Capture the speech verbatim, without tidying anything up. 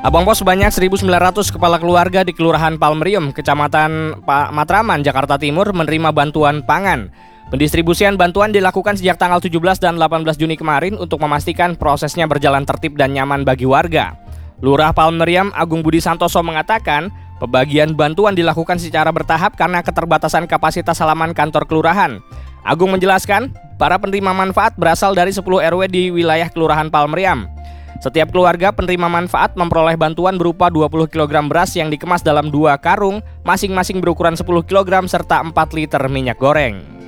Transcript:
Abang Pos sebanyak seribu sembilan ratus kepala keluarga di Kelurahan Palmerium, Kecamatan Pa- Matraman, Jakarta Timur menerima bantuan pangan. Pendistribusian bantuan dilakukan sejak tanggal tujuh belas dan delapan belas Juni kemarin untuk memastikan prosesnya berjalan tertib dan nyaman bagi warga. Lurah Palmerium Agung Budi Santoso mengatakan, pembagian bantuan dilakukan secara bertahap karena keterbatasan kapasitas halaman kantor kelurahan. Agung menjelaskan, para penerima manfaat berasal dari sepuluh R W di wilayah Kelurahan Palmerium. Setiap keluarga penerima manfaat memperoleh bantuan berupa dua puluh kilogram beras yang dikemas dalam dua karung, masing-masing berukuran sepuluh kilogram serta empat liter minyak goreng.